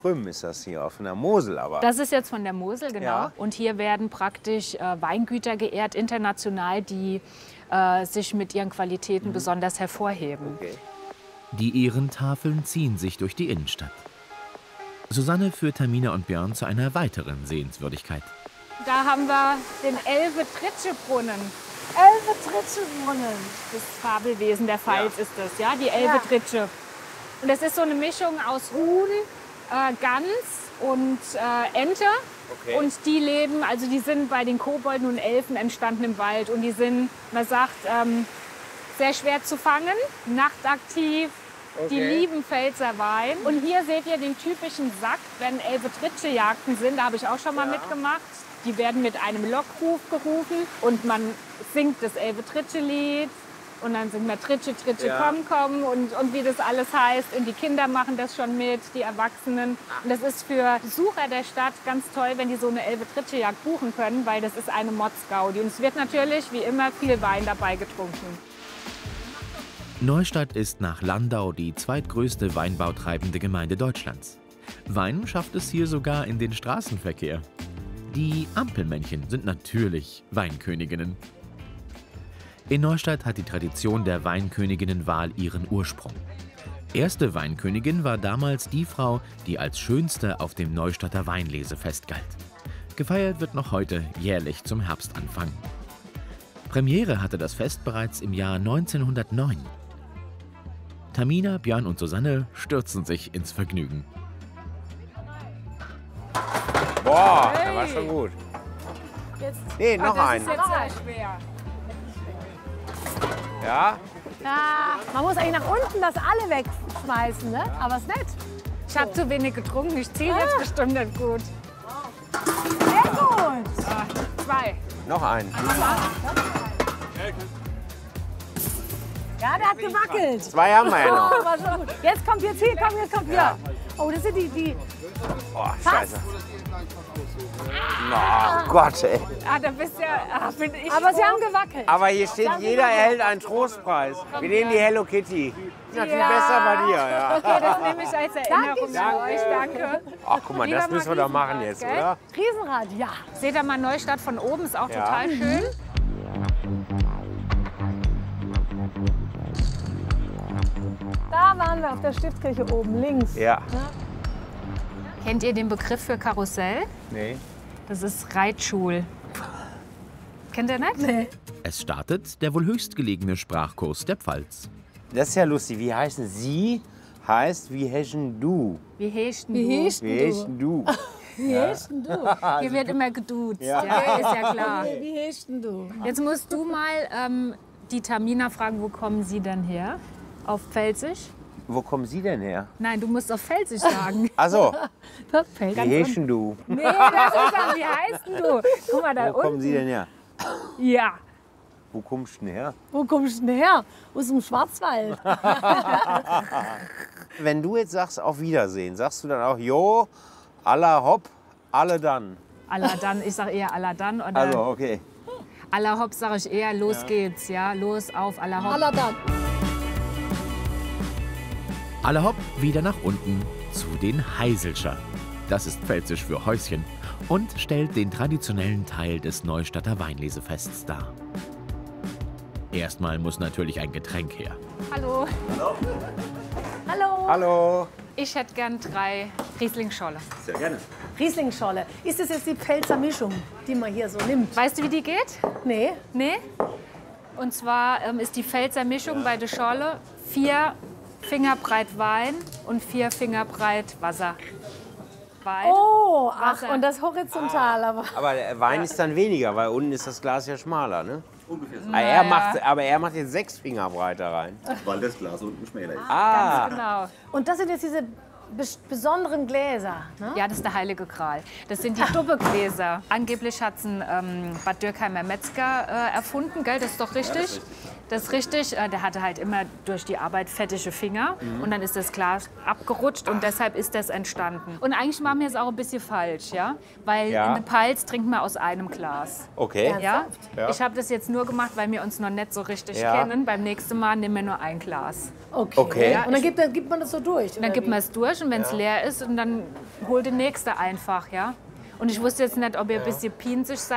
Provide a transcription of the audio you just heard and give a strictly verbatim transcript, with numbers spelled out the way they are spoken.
Drüben ist das hier, von der Mosel aber. Das ist jetzt von der Mosel, genau. Ja. Und hier werden praktisch äh, Weingüter geehrt, international, die äh, sich mit ihren Qualitäten mhm. besonders hervorheben. Okay. Die Ehrentafeln ziehen sich durch die Innenstadt. Susanne führt Tamina und Björn zu einer weiteren Sehenswürdigkeit. Da haben wir den Elbe-Tritsche-Brunnen. Elbe-Tritsche-Brunnen. Das Fabelwesen der Pfalz ja. ist das, ja, die Elbe-Tritsche. Und das ist so eine Mischung aus Huhn, äh, Gans und äh, Ente. Okay. Und die leben, also die sind bei den Kobolden und Elfen entstanden im Wald. Und die sind, man sagt, ähm, sehr schwer zu fangen, nachtaktiv. Okay. Die lieben Pfälzer Wein. Und hier seht ihr den typischen Sack, wenn Elbe-Tritsche-Jagden sind. Da habe ich auch schon mal ja. mitgemacht. Die werden mit einem Lockruf gerufen und man singt das Elbe-Tritsche-Lied. Und dann singt man Tritsche, Tritsche, ja. komm, komm. Und, und wie das alles heißt. Und die Kinder machen das schon mit, die Erwachsenen. Und das ist für Besucher der Stadt ganz toll, wenn die so eine Elbe-Tritsche-Jagd buchen können, weil das ist eine Motzgaudi. Und es wird natürlich, wie immer, viel Wein dabei getrunken. Neustadt ist nach Landau die zweitgrößte weinbautreibende Gemeinde Deutschlands. Wein schafft es hier sogar in den Straßenverkehr. Die Ampelmännchen sind natürlich Weinköniginnen. In Neustadt hat die Tradition der Weinköniginnenwahl ihren Ursprung. Erste Weinkönigin war damals die Frau, die als schönste auf dem Neustadter Weinlesefest galt. Gefeiert wird noch heute jährlich zum Herbstanfang. Premiere hatte das Fest bereits im Jahr neunzehnhundertneun. Tamina, Björn und Susanne stürzen sich ins Vergnügen. Boah, hey. der war schon gut. Jetzt. Nee, noch ah, einen. Das ist jetzt sehr schwer. Ja? Ja, man muss eigentlich nach unten das alle wegschmeißen, ne? Aber ist nett. Ich habe zu wenig getrunken, ich ziehe jetzt bestimmt nicht gut. Sehr gut. Ah, zwei. Noch einen. Ja, der hat gewackelt. Zwei haben wir ja noch. Oh, war schon gut. Jetzt kommt jetzt hier, komm, jetzt kommt hier. Ja. Oh, das sind die, die. Oh, scheiße. Oh Gott, ey. Ah, da bist ja, ah, bin ich Aber sie froh. haben gewackelt. Aber hier steht, jeder erhält einen Trostpreis. Wir nehmen die Hello Kitty. Ist natürlich Ja. besser bei dir, ja. Okay, das nehme ich als Erinnerung für Danke. euch. Danke. Ach, guck mal, das Lieber müssen wir doch machen Riesenrad, jetzt, gell? oder? Riesenrad, ja. Seht ihr mal Neustadt von oben, ist auch Ja. total schön. Da waren wir auf der Stiftskirche oben, links. Ja. Kennt ihr den Begriff für Karussell? Nee. Das ist Reitschul. Kennt ihr nicht? Nee. Es startet der wohl höchstgelegene Sprachkurs der Pfalz. Das ist ja lustig. Wie heißen Sie? Heißt, wie hechen du? Wie heißt denn Wie du? hieß Wie denn du? hechen du? Wie hieß denn du? Hier wird immer geduzt, ja. Ja. ist ja klar. Wie hieß denn du? Jetzt musst du mal ähm, die Tamina fragen, wo kommen Sie denn her? Auf Pfälzisch? Wo kommen Sie denn her? Nein, du musst auf Pfälzisch sagen. Also, Das fällt wie hechen du? Nee, das ist dann, wie heißt denn du? Guck mal da Wo kommen unten. Sie denn her? Ja. Wo kommst du denn her? Wo kommst du denn her? Aus dem Schwarzwald. Wenn du jetzt sagst, auf Wiedersehen, sagst du dann auch, jo, alla hopp, alle dann. Allah dann, ich sag eher Allah dann. Oder Also, okay. Allah hopp sag ich eher, los geht's, ja. Los, auf, Allah hopp. Aller dann. Alle hopp wieder nach unten zu den Heiselscher. Das ist pfälzisch für Häuschen und stellt den traditionellen Teil des Neustadter Weinlesefests dar. Erstmal muss natürlich ein Getränk her. Hallo. Hallo. Hallo. Ich hätte gern drei Riesling-Scholle. Sehr gerne. Rieslingscholle. Ist das jetzt die Pfälzer Mischung, die man hier so nimmt? Weißt du, wie die geht? Nee. Nee? Und zwar ähm, ist die Pfälzer Mischung bei der Scholle vier Finger breit Wein und vier Finger breit Wasser. Wein. Oh, ach, Wasser. und das horizontal, aber. Aber der Wein ist dann weniger, weil unten ist das Glas ja schmaler, ne? Ungefähr so. Aber er macht, aber er macht jetzt sechs Finger breiter rein. Weil das Glas unten schmäler ist. Ah, Genau. Und das sind jetzt diese bes besonderen Gläser, ne? Ja, das ist der heilige Gral. Das sind die Dubbegläser. Angeblich hat es ein ähm, Bad Dürkheimer Metzger äh, erfunden, gell? Das ist doch richtig. Das ist richtig. Äh, Der hatte halt immer durch die Arbeit fettige Finger. Mhm. Und dann ist das Glas abgerutscht und deshalb ist das entstanden. Und eigentlich machen wir es auch ein bisschen falsch, ja? Weil Ja. in der Palz trinken wir aus einem Glas. Okay. Ja? Ja. Ich habe das jetzt nur gemacht, weil wir uns noch nicht so richtig Ja. kennen. Beim nächsten Mal nehmen wir nur ein Glas. Okay. Okay. Und dann gibt, dann gibt man das so durch? Dann gibt man es durch und wenn es leer ist, und dann holt der Nächste einfach, ja. Und ich wusste jetzt nicht, ob ihr ein bisschen pinzig seid.